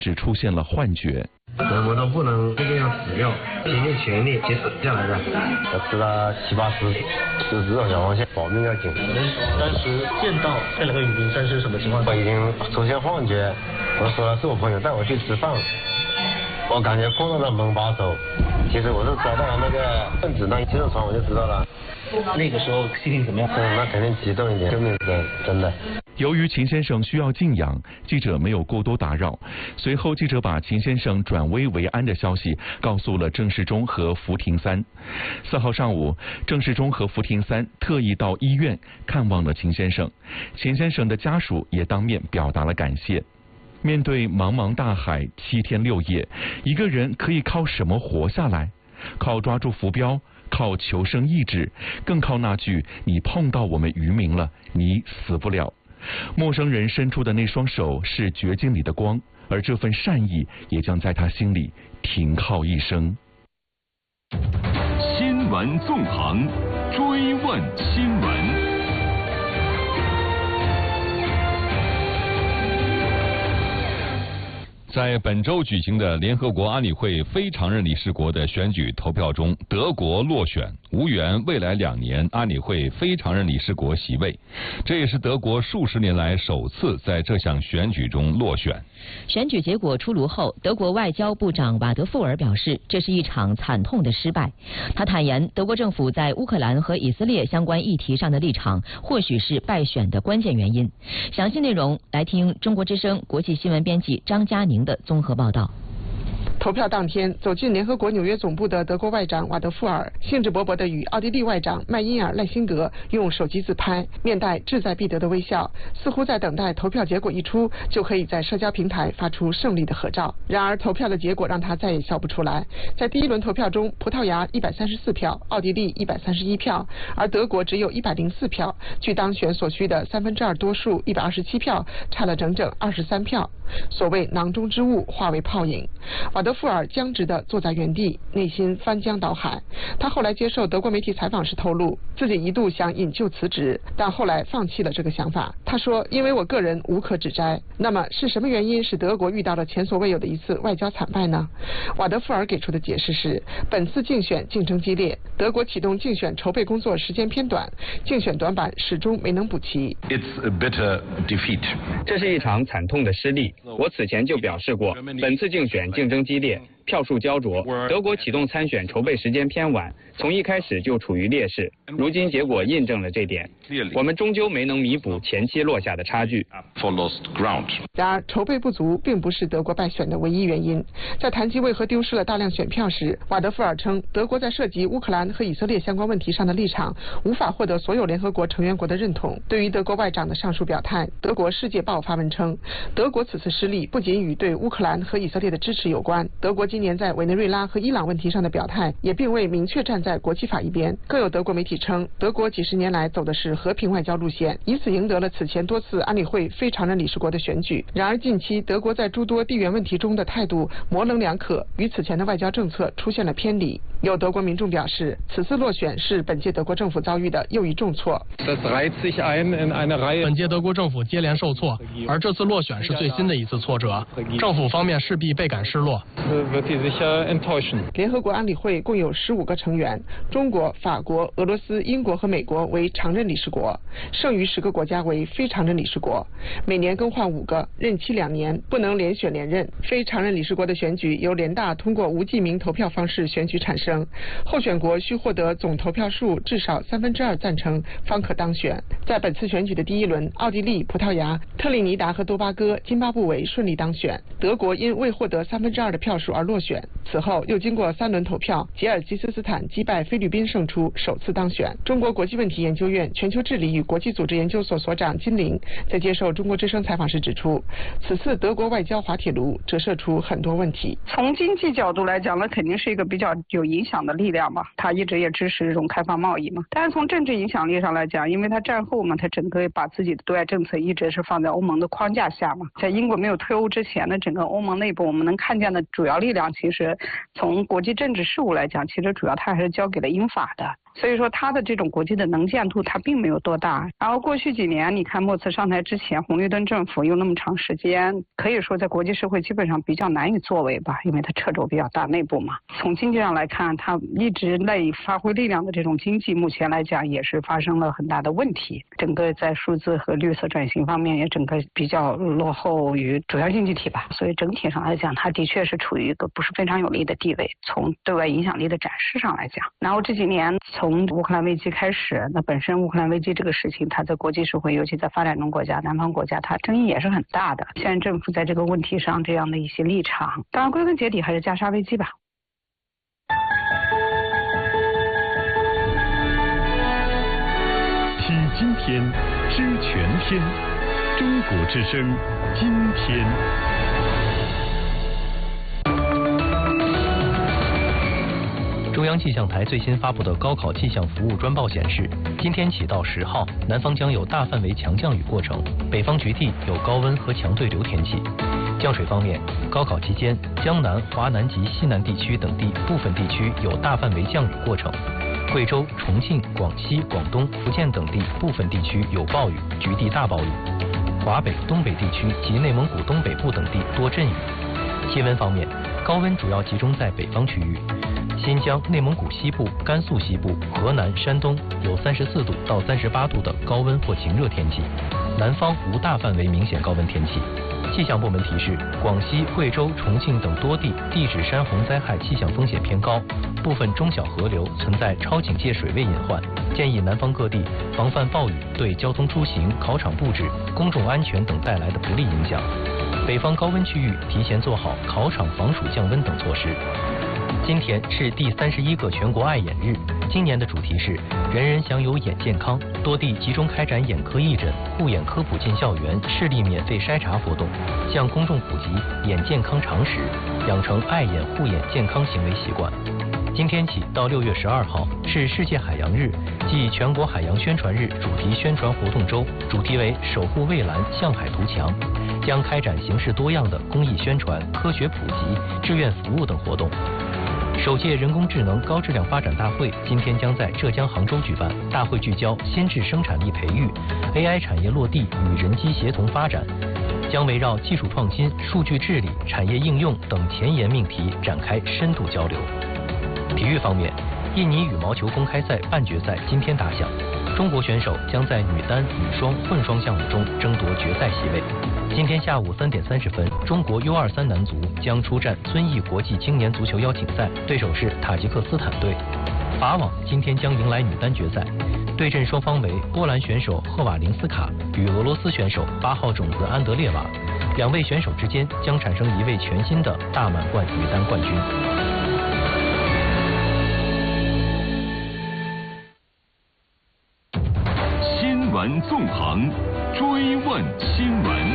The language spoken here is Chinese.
只出现了幻觉。 德国都不能就这样死掉，拼尽全力去死下来的。我吃了7、8次，就这种情况下保命要紧。 当时见到这两个女兵战士什么情况？ 我已经出现幻觉，我说了是我朋友带我去吃饭，我感觉碰到了门把手，其实我是抓到了那个分子那一接床我就知道了。 那个时候心情怎么样？ 那肯定激动一点，救命人真的。 由于秦先生需要静养，记者没有过多打扰。随后，记者把秦先生转危为安的消息告诉了郑世忠和福廷三。4号上午，郑世忠和福廷三特意到医院看望了秦先生，秦先生的家属也当面表达了感谢。面对茫茫大海，7天6夜，一个人可以靠什么活下来？靠抓住浮标，靠求生意志，更靠那句“你碰到我们渔民了，你死不了”。陌生人伸出的那双手是绝境里的光，而这份善意也将在他心里停靠一生。 新闻纵横，追问新闻。在本周举行的联合国安理会非常任理事国的选举投票中，德国落选，无缘未来2年安理会非常任理事国席位。这也是德国数十年来首次在这项选举中落选。 选举结果出炉后，德国外交部长瓦德富尔表示，这是一场惨痛的失败。他坦言，德国政府在乌克兰和以色列相关议题上的立场，或许是败选的关键原因。详细内容来听中国之声国际新闻编辑张佳宁的综合报道。 投票当天，走进联合国纽约总部的德国外长瓦德富尔兴致勃勃地与奥地利外长麦因尔赖辛德用手机自拍，面带志在必得的微笑，似乎在等待投票结果一出就可以在社交平台发出胜利的合照。然而投票的结果让他再也笑不出来。在第一轮投票中，葡萄牙134票，奥地利131票，而德国只有104票，距当选所需的2/3多数127票差了整整23票。所谓囊中之物化为泡影，瓦德富尔僵直地坐在原地，内心翻江倒海。他后来接受德国媒体采访时透露，自己一度想引咎辞职，但后来放弃了这个想法。他说，因为我个人无可指摘。那么是什么原因使德国遇到了前所未有的一次外交惨败呢？瓦德富尔给出的解释是，本次竞选竞争激烈，德国启动竞选筹备工作时间偏短，竞选短板始终没能补齐。 It's a bitter defeat. 这是一场惨痛的失利。我此前就表示过，本次竞选竞争激烈，票数焦灼，德国启动参选筹备时间偏晚，从一开始就处于劣势。如今结果印证了这点，我们终究没能弥补前期落下的差距。 然而，筹备不足并不是德国败选的唯一原因。在谈及为何丢失了大量选票时，瓦德富尔称，德国在涉及乌克兰和以色列相关问题上的立场无法获得所有联合国成员国的认同。对于德国外长的上述表态，德国《世界报》发文称，德国此次失利不仅与对乌克兰和以色列的支持有关，德国今年在委内瑞拉和伊朗问题上的表态也并未明确站在国际法一边。更有德国媒体称，德国几十年来走的是和平外交路线，以此赢得了此前多次安理会非常任理事国的选举。然而近期德国在诸多地缘问题中的态度模棱两可，与此前的外交政策出现了偏离。有德国民众表示，此次落选是本届德国政府遭遇的又一重挫。 本届德国政府接连受挫，而这次落选是最新的一次挫折，政府方面势必倍感失落。 联合国安理会共有15个成员，中国、法国、俄罗斯、英国和美国为常任理事国，剩余10个国家为非常任理事国，每年更换5个，任期2年，不能连选连任。非常任理事国的选举由联大通过无记名投票方式选举产生，候选国需获得总投票数至少2/3赞成方可当选。在本次选举的第一轮，奥地利、葡萄牙、特立尼达和多巴哥、津巴布韦顺利当选，德国因未获得2/3的票数而落选。此后又经过3轮投票，吉尔吉斯斯坦击败菲律宾胜出，首次当选。中国国际问题研究院全球治理与国际组织研究所所长金玲在接受中国之声采访时指出，此次德国外交滑铁卢折射出很多问题。 从经济角度来讲，那肯定是一个比较有影响的力量吧，他一直也支持这种开放贸易嘛。但是从政治影响力上来讲，因为他战后嘛，他整个把自己的对外政策一直是放在欧盟的框架下嘛。在英国没有退欧之前的整个欧盟内部，我们能看见的主要力量，其实从国际政治事务来讲，其实主要它还是交给了英法的。 所以说他的这种国际的能见度他并没有多大。然后过去几年你看莫茨上台之前，红绿灯政府用那么长时间，可以说在国际社会基本上比较难以作为吧，因为他掣肘比较大，内部嘛。从经济上来看，他一直赖以发挥力量的这种经济目前来讲也是发生了很大的问题，整个在数字和绿色转型方面也整个比较落后于主要经济体吧，所以整体上来讲它的确是处于一个不是非常有利的地位，从对外影响力的展示上来讲。然后这几年从乌克兰危机开始，那本身乌克兰危机这个事情它在国际社会尤其在发展中国家南方国家它争议也是很大的，现在政府在这个问题上这样的一些立场，当然归根结底还是加沙危机吧。 听今天，知全天，中国之声，今天。 中央气象台最新发布的高考气象服务专报显示，今天起到10号，南方将有大范围强降雨过程，北方局地有高温和强对流天气。降水方面，高考期间，江南、华南及西南地区等地部分地区有大范围降雨过程。贵州、重庆、广西、广东、福建等地部分地区有暴雨，局地大暴雨；华北、东北地区及内蒙古东北部等地多阵雨。气温方面，高温主要集中在北方区域，新疆、内蒙古西部、甘肃西部、河南、山东有34度到38度的高温或晴热天气，南方无大范围明显高温天气。气象部门提示，广西、贵州、重庆等多地地质山洪灾害气象风险偏高，部分中小河流存在超警戒水位隐患，建议南方各地防范暴雨对交通出行、考场布置、公众安全等带来的不利影响。北方高温区域提前做好考场防暑降温等措施。今天是第31个全国爱眼日，今年的主题是人人享有眼健康，多地集中开展眼科义诊、护眼科普进校园、视力免费筛查活动，向公众普及眼健康常识，养成爱眼护眼健康行为习惯。今天起到6月12号是世界海洋日暨全国海洋宣传日主题宣传活动周，主题为守护蔚蓝，向海图强，将开展形式多样的公益宣传、科学普及、志愿服务等活动。首届人工智能高质量发展大会今天将在浙江杭州举办，大会聚焦先智生产力培育、AI 产业落地与人机协同发展，将围绕技术创新、数据治理、产业应用等前沿命题展开深度交流。体育方面，印尼羽毛球公开赛半决赛今天打响，中国选手将在女单、女双、混双项目中争夺决赛席位。今天下午3点30分，中国 U23男足将出战遵义国际青年足球邀请赛，对手是塔吉克斯坦队。法网今天将迎来女单决赛，对阵双方为波兰选手赫瓦林斯卡与俄罗斯选手8号种子安德烈娃，两位选手之间将产生一位全新的大满贯女单冠军。 新闻纵横，追问新闻。